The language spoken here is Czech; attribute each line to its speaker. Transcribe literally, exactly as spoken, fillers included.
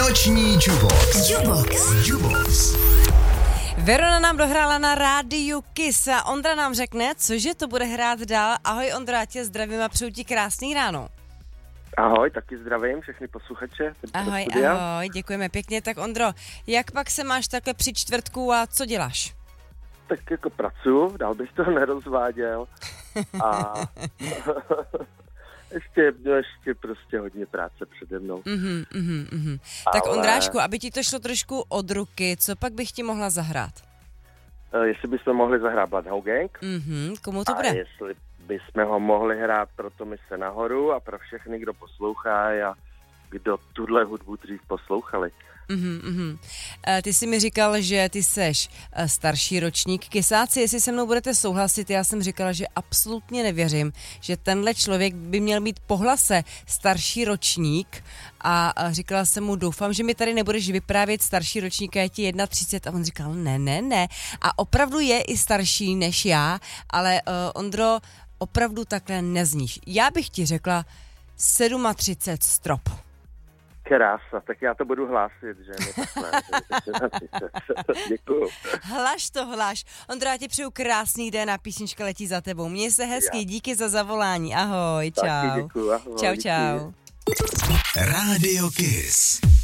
Speaker 1: Noční Jubox. Jubox. Jubox.
Speaker 2: Verona nám dohrála na rádiu Kiss a Ondra nám řekne, cože to bude hrát dál. Ahoj Ondro, já tě zdravím a přeju ti krásný ráno.
Speaker 3: Ahoj, taky zdravím všechny posluchače.
Speaker 2: Ahoj, ahoj, děkujeme pěkně. Tak Ondro, jak pak se máš takhle při čtvrtku a co děláš?
Speaker 3: Tak jako pracuju, dál bych to nerozváděl. A ještě, ještě prostě hodně práce přede mnou.
Speaker 2: Mm-hmm, mm-hmm, mm-hmm. Tak
Speaker 3: Ale...
Speaker 2: Ondrášku, aby ti to šlo trošku od ruky, co pak bych ti mohla zahrát?
Speaker 3: Uh, jestli bychom mohli zahrát Bloodhound Gang.
Speaker 2: Mm-hmm, komu to
Speaker 3: a
Speaker 2: bude?
Speaker 3: jestli bychom ho mohli hrát pro Tomise nahoru a pro všechny, kdo poslouchá a kdo tuhle hudbu dřív poslouchali.
Speaker 2: Mm-hmm, mm-hmm. Ty jsi mi říkal, že ty seš starší ročník. Kysáci, jestli se mnou budete souhlasit, já jsem říkala, že absolutně nevěřím, že tenhle člověk by měl být po hlase starší ročník a říkala jsem mu, doufám, že mi tady nebudeš vyprávět starší ročník, je ti třicet jedna a on říkal, ne, ne, ne. A opravdu je i starší než já, ale uh, Ondro, opravdu takhle nezníš. Já bych ti řekla třicet sedm strop.
Speaker 3: Krása, tak já to budu hlásit, že mi takhle. Děkuju.
Speaker 2: Hlaš to, hlaš. Ondro, já ti přeju krásný den a písnička letí za tebou. Měj se hezky, já. Díky za zavolání. Ahoj, čau.
Speaker 3: Taky děkuju, ahoj.
Speaker 2: Čau, čau.
Speaker 1: Rádio Kiss.